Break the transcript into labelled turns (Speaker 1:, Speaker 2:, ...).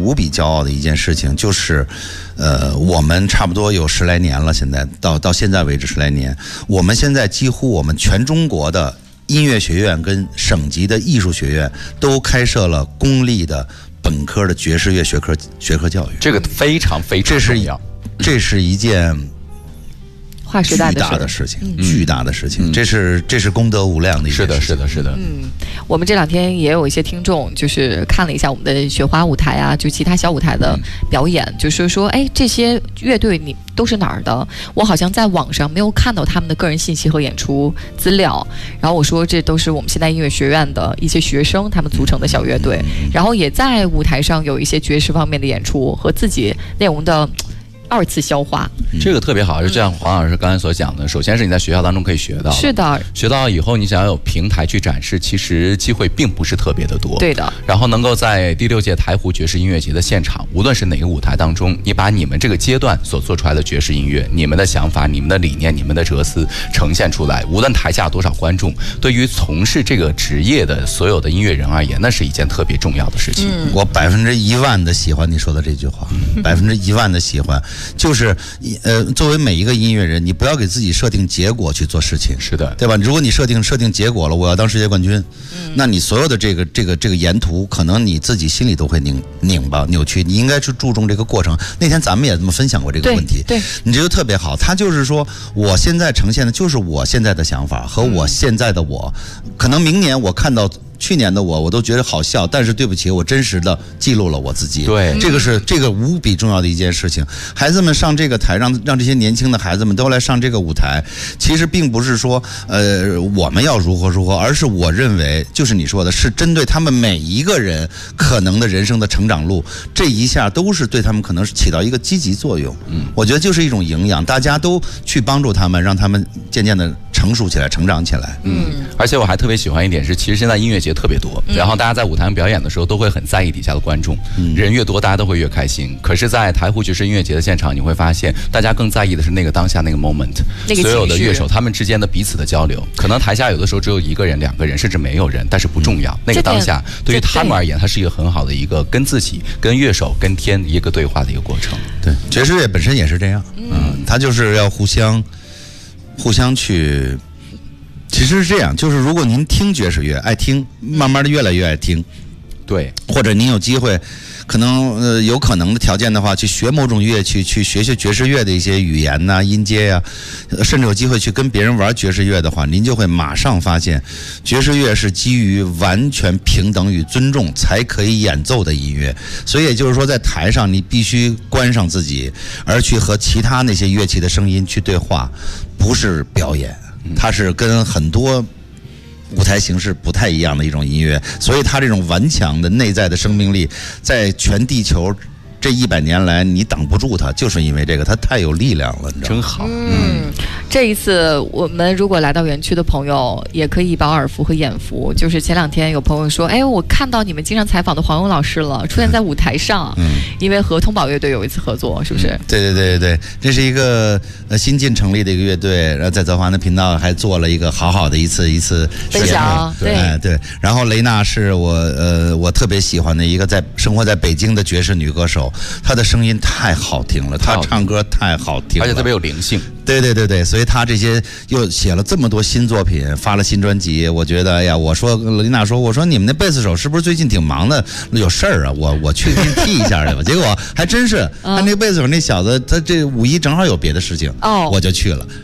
Speaker 1: 无比骄傲的一件事情，就是我们差不多有10来年了，现在到现在为止10来年，我们现在几乎我们全中国的音乐学院跟省级的艺术学院都开设了公立的本科的爵士乐学科教育。
Speaker 2: 这个非常非常重要，
Speaker 1: 这是一件
Speaker 3: 划时代
Speaker 1: 巨大的事情，巨大的事情，这是功德无量的一件事情。
Speaker 2: 是的。
Speaker 3: 我们这2天也有一些听众，就是看了一下我们的雪花舞台啊，就其他小舞台的表演，就是说，哎，这些乐队你都是哪儿的？我好像在网上没有看到他们的个人信息和演出资料。然后我说，这都是我们现代音乐学院的一些学生他们组成的小乐队，然后也在舞台上有一些爵士方面的演出和自己内容的2次消化。
Speaker 2: 这个特别好，就像黄老师刚才所讲的，首先是你在学校当中可以学到，
Speaker 3: 是的，
Speaker 2: 学到以后你想要有平台去展示，其实机会并不是特别的多。
Speaker 3: 对的。
Speaker 2: 然后能够在第6届台湖爵士音乐节的现场，无论是哪个舞台当中，你把你们这个阶段所做出来的爵士音乐，你们的想法、你们的理念、你们的哲思呈现出来，无论台下多少观众，对于从事这个职业的所有的音乐人而言，那是一件特别重要的事情。
Speaker 1: 我10000%的喜欢你说的这句话，10000%的喜欢。就是作为每一个音乐人，你不要给自己设定结果去做事情，
Speaker 2: 是的，
Speaker 1: 对吧？如果你设定结果了，我要当世界冠军，那你所有的这个沿途，可能你自己心里都会拧巴扭曲。你应该去注重这个过程。那天咱们也这么分享过这个问题，
Speaker 3: 对，
Speaker 1: 你这个特别好。他就是说，我现在呈现的就是我现在的想法和我现在的我，可能明年我看到去年的我都觉得好笑，但是对不起，我真实的记录了我自己。
Speaker 2: 对，
Speaker 1: 这个无比重要的一件事情。孩子们上这个台，让这些年轻的孩子们都来上这个舞台，其实并不是说我们要如何，而是我认为就是你说的，是针对他们每一个人可能的人生的成长路，这一下都是对他们可能是起到一个积极作用。我觉得就是一种营养，大家都去帮助他们，让他们渐渐的成熟起来，成长起来。
Speaker 2: 而且我还特别喜欢一点是，其实现在音乐节特别多，然后大家在舞台上表演的时候都会很在意底下的观众，人越多大家都会越开心。可是在台湖爵士音乐节的现场，你会发现大家更在意的是那个当下那个 moment， 所有的乐手他们之间的彼此的交流，可能台下有的时候只有1个人、2个人，甚至没有人，但是不重要，那个当下对于他们而言，它是一个很好的一个跟自己、跟乐手、跟天一个对话的一个过程。
Speaker 1: 对，爵士乐本身也是这样，它就是要互相去。其实是这样，就是如果您听爵士乐，爱听，慢慢的越来越爱听，
Speaker 2: 对，
Speaker 1: 或者您有机会，可能有可能的条件的话，去学某种乐器，去学爵士乐的一些语言呐、音阶呀，甚至有机会去跟别人玩爵士乐的话，您就会马上发现，爵士乐是基于完全平等与尊重才可以演奏的音乐。所以也就是说，在台上你必须关上自己，而去和其他那些乐器的声音去对话，不是表演。它是跟很多舞台形式不太一样的一种音乐，所以它这种顽强的内在的生命力，在全地球这100年来你挡不住它，就是因为这个，它太有力量了，你知道吗？
Speaker 2: 真好。
Speaker 3: 这一次我们如果来到园区的朋友，也可以把耳福和眼福。就是前2天有朋友说，哎，我看到你们经常采访的黄勇老师了，出现在舞台上，因为和通宝乐队有一次合作，是不是？
Speaker 1: 对，这是一个新近成立的一个乐队，然后在泽华的频道还做了一个好的一次
Speaker 3: 分享，
Speaker 1: 对。然后雷娜是我特别喜欢的一个生活在北京的爵士女歌手，她的声音太好听了，她唱歌太好听了，
Speaker 2: 而且特别有灵性。
Speaker 1: 对，所以他这些又写了这么多新作品，发了新专辑，我觉得，哎呀，我说琳娜说，我说你们那贝斯手是不是最近挺忙的，有事儿啊？我去给你替一下去吧。结果还真是，他那个贝斯手那小子，他这5·1正好有别的事情，我就去了。